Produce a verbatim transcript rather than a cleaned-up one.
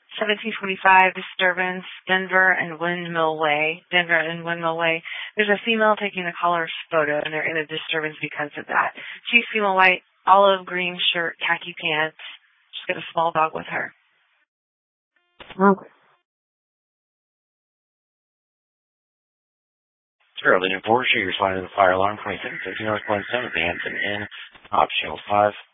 seventeen twenty-five disturbance, Denver and Windmill Way. Denver and Windmill Way. There's a female taking the caller's photo, and they're in a disturbance because of that. She's female white, olive green shirt, khaki pants. She's got a small dog with her. Okay. Charlie and Porsche, you're responding to the fire alarm twenty-seven fifty North one seventh, Hampton Inn, optional five.